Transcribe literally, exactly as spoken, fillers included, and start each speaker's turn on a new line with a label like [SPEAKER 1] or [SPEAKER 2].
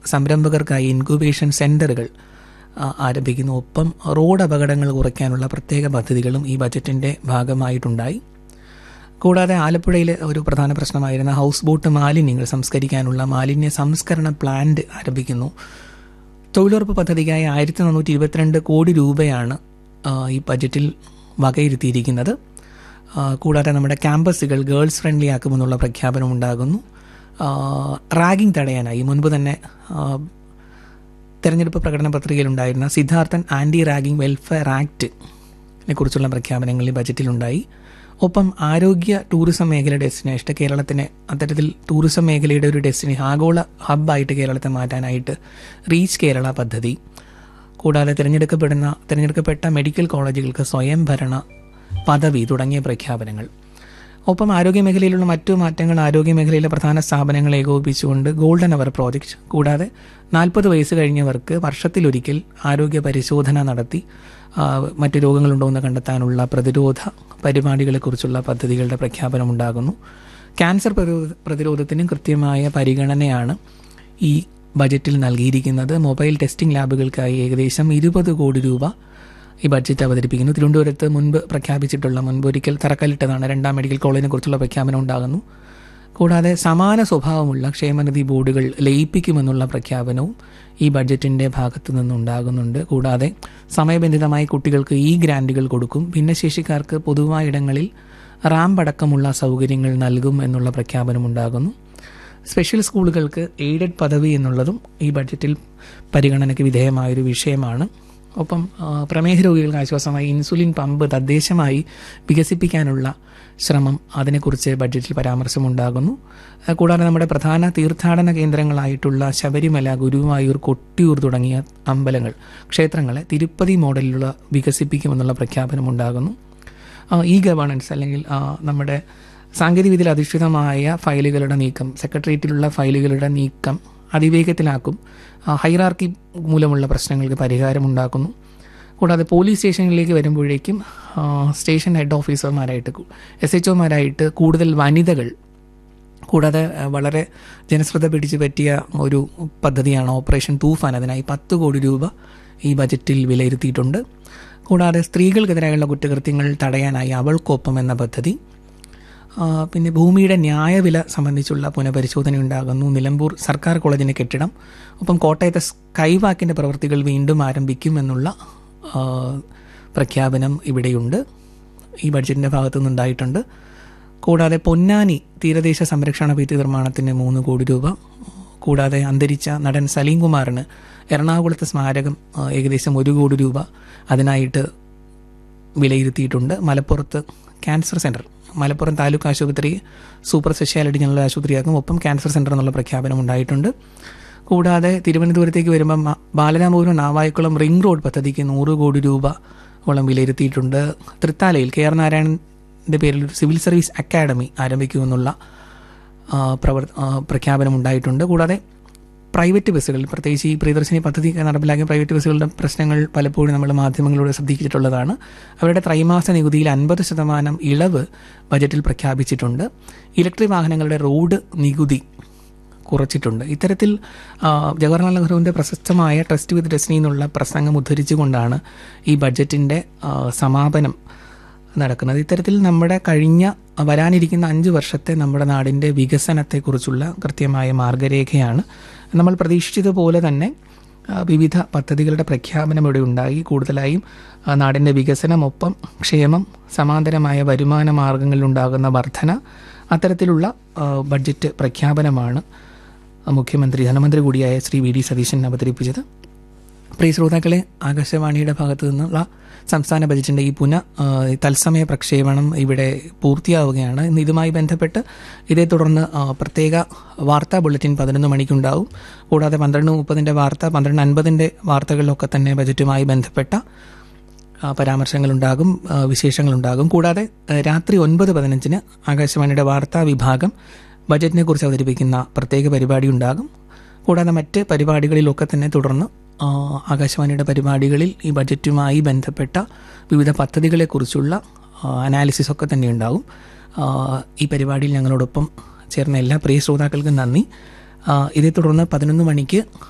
[SPEAKER 1] സംരംഭകർക്കായി incubation സെൻ്ററുകൾ ആരംഭിക്കുന്നു. ഒപ്പം റോഡ് അപകടങ്ങൾ കുറയ്ക്കാനുള്ള പ്രത്യേക പദ്ധതികളും ഈ ബജറ്റിൻ്റെ ഭാഗമായിട്ടുണ്ടായി. കൂടാതെ ആലപ്പുഴയിലെ ഒരു പ്രധാന പ്രശ്നമായിരുന്ന ഹൗസ് ബോട്ട് മാലിന്യങ്ങൾ സംസ്കരിക്കാനുള്ള മാലിന്യ സംസ്കരണ പ്ലാന്റ് ആരംഭിക്കുന്നു. തൊഴിലുറപ്പ് പദ്ധതിക്കായി ആയിരത്തി നാനൂറ്റി ഇരുപത്തിരണ്ട് കോടി രൂപയാണ് ഈ ബജറ്റിൽ വകയിരുത്തിയിരിക്കുന്നത്. കൂടാതെ നമ്മുടെ ക്യാമ്പസുകൾ ഗേൾസ് ഫ്രണ്ട്ലി ആക്കുമെന്നുള്ള പ്രഖ്യാപനം ഉണ്ടാകുന്നു. റാഗിംഗ് തടയാനായി മുൻപ് തന്നെ തെരഞ്ഞെടുപ്പ് പ്രകടന പത്രികയിലുണ്ടായിരുന്ന സിദ്ധാർത്ഥൻ ആൻറ്റി റാഗിംഗ് വെൽഫെയർ ആക്ടിനെ കുറിച്ചുള്ള പ്രഖ്യാപനങ്ങൾ ഈ ബജറ്റിലുണ്ടായി. ഒപ്പം ആരോഗ്യ ടൂറിസം മേഖല ഡെസ്റ്റിനേഷൻ കേരളത്തിന് അത്തരത്തിൽ ടൂറിസം മേഖലയുടെ ഒരു ഡെസ്റ്റിനേഷൻ ആഗോള ഹബ്ബായിട്ട് കേരളത്തെ മാറ്റാനായിട്ട് റീച്ച് കേരള പദ്ധതി. കൂടാതെ തിരഞ്ഞെടുക്കപ്പെടുന്ന തിരഞ്ഞെടുക്കപ്പെട്ട മെഡിക്കൽ കോളേജുകൾക്ക് സ്വയംഭരണ പദവി തുടങ്ങിയ പ്രഖ്യാപനങ്ങൾ. ഒപ്പം ആരോഗ്യമേഖലയിലുള്ള മറ്റു മാറ്റങ്ങൾ ആരോഗ്യമേഖലയിലെ പ്രധാന സ്ഥാപനങ്ങളെ ഏകോപിപ്പിച്ചുകൊണ്ട് ഗോൾഡൻ അവർ പ്രോജക്റ്റ്. കൂടാതെ നാൽപ്പത് വയസ്സ് കഴിഞ്ഞവർക്ക് വർഷത്തിലൊരിക്കൽ ആരോഗ്യ പരിശോധന നടത്തി മറ്റു രോഗങ്ങളുണ്ടോ എന്ന് കണ്ടെത്താനുള്ള പ്രതിരോധ പരിപാടികളെക്കുറിച്ചുള്ള പദ്ധതികളുടെ പ്രഖ്യാപനം ഉണ്ടാകുന്നു. ക്യാൻസർ പ്രതിരോധത്തിനും കൃത്യമായ പരിഗണനയാണ് ഈ ബജറ്റിൽ നൽകിയിരിക്കുന്നത്. മൊബൈൽ ടെസ്റ്റിംഗ് ലാബുകൾക്കായി ഏകദേശം ഇരുപത് കോടി രൂപ ഈ ബഡ്ജറ്റ് അവതരിപ്പിക്കുന്നു. തിരുവനന്തപുരത്ത് മുൻപ് പ്രഖ്യാപിച്ചിട്ടുള്ള മുൻപൊരിക്കൽ തറക്കല്ലിട്ടതാണ് രണ്ടാം മെഡിക്കൽ കോളേജിനെ കുറിച്ചുള്ള പ്രഖ്യാപനം ഉണ്ടാകുന്നു. കൂടാതെ സമാന സ്വഭാവമുള്ള ക്ഷേമനിധി ബോർഡുകൾ ലയിപ്പിക്കുമെന്നുള്ള പ്രഖ്യാപനവും ഈ ബഡ്ജറ്റിൻ്റെ ഭാഗത്തു നിന്നുണ്ടാകുന്നുണ്ട്. കൂടാതെ സമയബന്ധിതമായി കുട്ടികൾക്ക് ഈ ഗ്രാൻറ്റുകൾ കൊടുക്കും. ഭിന്നശേഷിക്കാർക്ക് പൊതുവായ ഇടങ്ങളിൽ റാമ്പ് അടക്കമുള്ള സൗകര്യങ്ങൾ നൽകും എന്നുള്ള പ്രഖ്യാപനം ഉണ്ടാകുന്നു. സ്പെഷ്യൽ സ്കൂളുകൾക്ക് എയ്ഡഡ് പദവി എന്നുള്ളതും ഈ ബഡ്ജറ്റിൽ പരിഗണനയ്ക്ക് വിധേയമായൊരു വിഷയമാണ്. ഒപ്പം പ്രമേഹ രോഗികൾക്ക് ആശ്വാസമായി ഇൻസുലിൻ പമ്പ് തദ്ദേശമായി വികസിപ്പിക്കാനുള്ള ശ്രമം, അതിനെക്കുറിച്ച് ബഡ്ജറ്റിൽ പരാമർശമുണ്ടാകുന്നു. കൂടാതെ നമ്മുടെ പ്രധാന തീർത്ഥാടന കേന്ദ്രങ്ങളായിട്ടുള്ള ശബരിമല, ഗുരുവായൂർ, കൊട്ടിയൂർ തുടങ്ങിയ അമ്പലങ്ങൾ, ക്ഷേത്രങ്ങളെ തിരുപ്പതി മോഡലിലുള്ള വികസിപ്പിക്കുമെന്നുള്ള പ്രഖ്യാപനമുണ്ടാകുന്നു. ഇ ഗവേണൻസ് അല്ലെങ്കിൽ നമ്മുടെ സാങ്കേതികവിദ്യയിൽ അധിഷ്ഠിതമായ ഫയലുകളുടെ നീക്കം, സെക്രട്ടേറിയറ്റിലുള്ള ഫയലുകളുടെ നീക്കം അതിവേഗത്തിലാക്കും. ഹൈറാർക്കി മൂലമുള്ള പ്രശ്നങ്ങൾക്ക് പരിഹാരമുണ്ടാക്കുന്നു. കൂടാതെ പോലീസ് സ്റ്റേഷനിലേക്ക് വരുമ്പോഴേക്കും സ്റ്റേഷൻ ഹെഡ് ഓഫീസർമാരായിട്ട് എസ് എച്ച് ഒമാരായിട്ട് കൂടുതൽ വനിതകൾ. കൂടാതെ വളരെ ജനശ്രദ്ധ പിടിച്ചു പറ്റിയ ഒരു പദ്ധതിയാണ് ഓപ്പറേഷൻ തൂഫാൻ. അതിനായി പത്ത് കോടി രൂപ ഈ ബജറ്റിൽ വിലയിരുത്തിയിട്ടുണ്ട്. കൂടാതെ സ്ത്രീകൾക്കെതിരായുള്ള കുറ്റകൃത്യങ്ങൾ തടയാനായി അവൾക്കൊപ്പം എന്ന പദ്ധതി. പിന്നെ ഭൂമിയുടെ ന്യായവില സംബന്ധിച്ചുള്ള പുനഃപരിശോധന ഉണ്ടാകുന്നു. നിലമ്പൂർ സർക്കാർ കോളേജിൻ്റെ കെട്ടിടം, ഒപ്പം കോട്ടയത്തെ സ്കൈവാക്കിൻ്റെ പ്രവൃത്തികൾ വീണ്ടും ആരംഭിക്കുമെന്നുള്ള പ്രഖ്യാപനം ഇവിടെയുണ്ട്, ഈ ബഡ്ജറ്റിൻ്റെ ഭാഗത്തു നിന്നുണ്ടായിട്ടുണ്ട്. കൂടാതെ പൊന്നാനി തീരദേശ സംരക്ഷണ ഭിത്തി നിർമ്മാണത്തിന് മൂന്ന് കോടി രൂപ. കൂടാതെ അന്തരിച്ച നടൻ സലീം കുമാറിന് എറണാകുളത്തെ സ്മാരകം ഏകദേശം ഒരു കോടി രൂപ അതിനായിട്ട് വിലയിരുത്തിയിട്ടുണ്ട്. മലപ്പുറത്ത് ക്യാൻസർ സെൻറ്റർ, മലപ്പുറം താലൂക്ക് ആശുപത്രി സൂപ്പർ സ്പെഷ്യാലിറ്റി ജനറൽ ആശുപത്രിയാക്കും. ഒപ്പം ക്യാൻസർ സെൻറ്റർ എന്നുള്ള പ്രഖ്യാപനം ഉണ്ടായിട്ടുണ്ട്. കൂടാതെ തിരുവനന്തപുരത്തേക്ക് വരുമ്പം ബാലരാമപുരം നാവായിക്കുളം റിംഗ് റോഡ് പദ്ധതിക്ക് നൂറ് കോടി രൂപ ഓളം വിലയിരുത്തിയിട്ടുണ്ട്. തൃത്താലയിൽ കെ ആർ നാരായണൻ്റെ പേരിൽ ഒരു സിവിൽ സർവീസ് അക്കാഡമി ആരംഭിക്കുമെന്നുള്ള പ്രവർ പ്രഖ്യാപനം ഉണ്ടായിട്ടുണ്ട്. കൂടാതെ പ്രൈവറ്റ് ബസ്സുകൾ, പ്രത്യേകിച്ച് ഈ പ്രിയദർശിനി പദ്ധതി നടപ്പിലാക്കിയ പ്രൈവറ്റ് ബസ്സുകളുടെ പ്രശ്നങ്ങൾ പലപ്പോഴും നമ്മൾ മാധ്യമങ്ങളിലൂടെ ശ്രദ്ധിച്ചിട്ടുള്ളതാണ്. അവരുടെ ത്രൈമാസ നികുതിയിൽ അൻപത് ശതമാനം ഇളവ് ബജറ്റിൽ പ്രഖ്യാപിച്ചിട്ടുണ്ട്. ഇലക്ട്രിക് വാഹനങ്ങളുടെ റോഡ് നികുതി കുറച്ചിട്ടുണ്ട്. ഇത്തരത്തിൽ ജവഹർലാൽ നെഹ്റുവിൻ്റെ പ്രശസ്തമായ ട്രസ്റ്റ് വിത്ത് ഡെസ്റ്റിനി എന്നുള്ള പ്രസംഗം ഉദ്ധരിച്ചുകൊണ്ടാണ് ഈ ബഡ്ജറ്റിൻ്റെ സമാപനം നടക്കുന്നത്. ഇത്തരത്തിൽ നമ്മുടെ കഴിഞ്ഞ വരാനിരിക്കുന്ന അഞ്ച് വർഷത്തെ നമ്മുടെ നാടിൻ്റെ വികസനത്തെക്കുറിച്ചുള്ള കൃത്യമായ മാർഗരേഖയാണ്. നമ്മൾ പ്രതീക്ഷിച്ചതുപോലെ തന്നെ വിവിധ പദ്ധതികളുടെ പ്രഖ്യാപനം ഇവിടെ ഉണ്ടായി. കൂടുതലായും നാടിൻ്റെ വികസനമൊപ്പം ക്ഷേമം, സമാന്തരമായ വരുമാന മാർഗങ്ങളിലുണ്ടാകുന്ന വർധന, അത്തരത്തിലുള്ള ബഡ്ജറ്റ് പ്രഖ്യാപനമാണ് മുഖ്യമന്ത്രി ധനമന്ത്രി കൂടിയായ ശ്രീ വി ഡി സതീശൻ അവതരിപ്പിച്ചത്. പ്രിയ ശ്രോതാക്കളെ, ആകാശവാണിയുടെ ഭാഗത്തു നിന്നുള്ള സംസ്ഥാന ബജറ്റിൻ്റെ ഈ പുന തത്സമയ പ്രക്ഷേപണം ഇവിടെ പൂർത്തിയാവുകയാണ്. ഇന്ന് ഇതുമായി ബന്ധപ്പെട്ട് ഇതേ തുടർന്ന് പ്രത്യേക വാർത്താ ബുള്ളറ്റിൻ പതിനൊന്ന് മണിക്കുണ്ടാവും. കൂടാതെ പന്ത്രണ്ട് മുപ്പതിൻ്റെ വാർത്ത, പന്ത്രണ്ട് അൻപതിൻ്റെ വാർത്തകളിലൊക്കെ തന്നെ ബജറ്റുമായി ബന്ധപ്പെട്ട പരാമർശങ്ങളുണ്ടാകും, വിശേഷങ്ങളുണ്ടാകും. കൂടാതെ രാത്രി ഒൻപത് പതിനഞ്ചിന് ആകാശവാണിയുടെ വാർത്താ വിഭാഗം ബജറ്റിനെ കുറിച്ച് അവതരിപ്പിക്കുന്ന പ്രത്യേക പരിപാടി ഉണ്ടാകും. കൂടാതെ മറ്റ് പരിപാടികളിലൊക്കെ തന്നെ തുടർന്ന് ആകാശവാണിയുടെ പരിപാടികളിൽ ഈ ബജറ്റുമായി ബന്ധപ്പെട്ട വിവിധ പദ്ധതികളെക്കുറിച്ചുള്ള അനാലിസിസ് ഒക്കെ തന്നെ ഉണ്ടാകും. ഈ പരിപാടിയിൽ ഞങ്ങളോടൊപ്പം ചേർന്ന എല്ലാ പ്രിയ ശ്രോതാക്കൾക്കും നന്ദി. ഇതേ തുടർന്ന് പതിനൊന്ന് മണിക്ക്